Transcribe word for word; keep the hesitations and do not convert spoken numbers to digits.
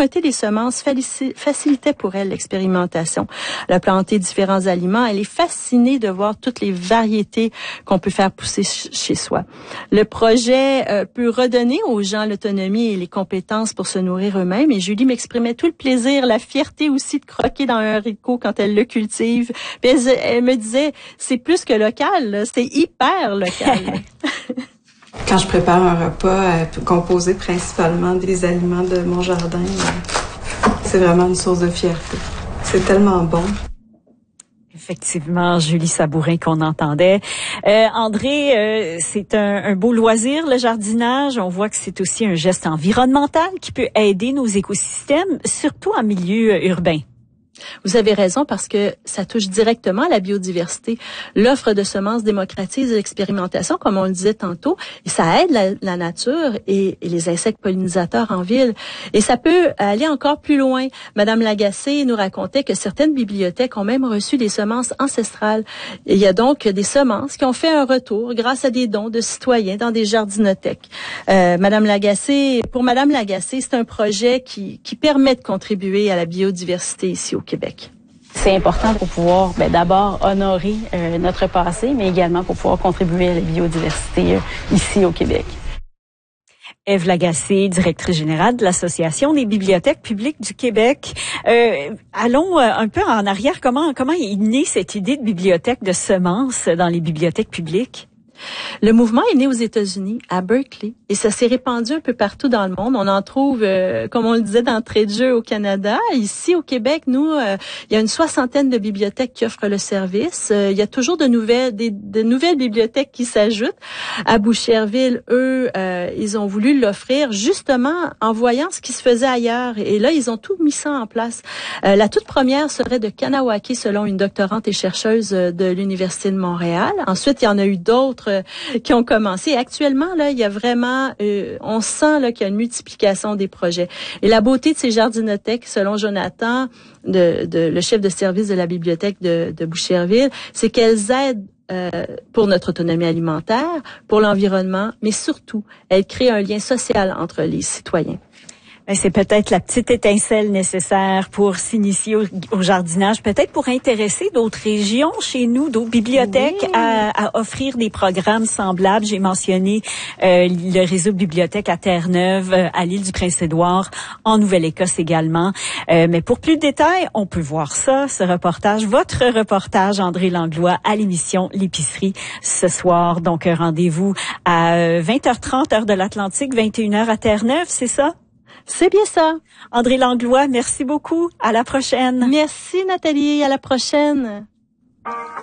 emprunter les semences facilitait pour elle l'expérimentation. Elle a planté différents aliments. Elle est fascinée de voir toutes les variétés qu'on peut faire pousser ch- chez soi. Le projet euh, peut redonner aux gens l'autonomie et les compétences pour se nourrir eux-mêmes. Et Julie m'exprimait tout le plaisir, la fierté aussi de croquer dans un haricot quand elle le cultive. Puis elle, elle me disait, c'est plus que local, là, c'est hyper local. Quand je prépare un repas euh, composé principalement des aliments de mon jardin, euh, c'est vraiment une source de fierté. C'est tellement bon. Effectivement, Julie Sabourin qu'on entendait. Euh, André, euh, c'est un, un beau loisir, le jardinage. On voit que c'est aussi un geste environnemental qui peut aider nos écosystèmes, surtout en milieu urbain. Vous avez raison parce que ça touche directement à la biodiversité. L'offre de semences démocratise l'expérimentation, comme on le disait tantôt, et ça aide la, la nature et, et les insectes pollinisateurs en ville. Et ça peut aller encore plus loin. Madame Lagacé nous racontait que certaines bibliothèques ont même reçu des semences ancestrales. Et il y a donc des semences qui ont fait un retour grâce à des dons de citoyens dans des jardinothèques. Euh, Madame Lagacé, pour Madame Lagacé, c'est un projet qui, qui permet de contribuer à la biodiversité ici au Québec. C'est important pour pouvoir ben, d'abord honorer euh, notre passé, mais également pour pouvoir contribuer à la biodiversité euh, ici au Québec. Ève Lagacé, directrice générale de l'Association des bibliothèques publiques du Québec. Euh, allons un peu en arrière. Comment, comment est née cette idée de bibliothèque de semences dans les bibliothèques publiques? Le mouvement est né aux États-Unis, à Berkeley, et ça s'est répandu un peu partout dans le monde. On en trouve, euh, comme on le disait, d'entrée de jeu au Canada. Ici, au Québec, nous, euh, il y a une soixantaine de bibliothèques qui offrent le service. Euh, il y a toujours de nouvelles, des, de nouvelles bibliothèques qui s'ajoutent. À Boucherville, eux, euh, ils ont voulu l'offrir justement en voyant ce qui se faisait ailleurs. Et là, ils ont tout mis ça en place. Euh, la toute première serait de Kanawake, selon une doctorante et chercheuse de l'Université de Montréal. Ensuite, il y en a eu d'autres qui ont commencé. Actuellement, là, il y a vraiment, euh, on sent là qu'il y a une multiplication des projets. Et la beauté de ces jardinothèques, selon Jonathan, de, de, le chef de service de la bibliothèque de, de Boucherville, c'est qu'elles aident euh, pour notre autonomie alimentaire, pour l'environnement, mais surtout, elles créent un lien social entre les citoyens. C'est peut-être la petite étincelle nécessaire pour s'initier au, au jardinage, peut-être pour intéresser d'autres régions chez nous, d'autres bibliothèques oui. à, à offrir des programmes semblables. J'ai mentionné euh, le réseau de bibliothèques à Terre-Neuve, à l'île du Prince-Édouard, en Nouvelle-Écosse également. Euh, mais pour plus de détails, on peut voir ça, ce reportage, votre reportage, André Langlois, à l'émission L'Épicerie ce soir. Donc, un rendez-vous à vingt heures trente, heure de l'Atlantique, vingt et une heures à Terre-Neuve, c'est ça? C'est bien ça. André Langlois, merci beaucoup. À la prochaine. Merci Nathalie, à la prochaine.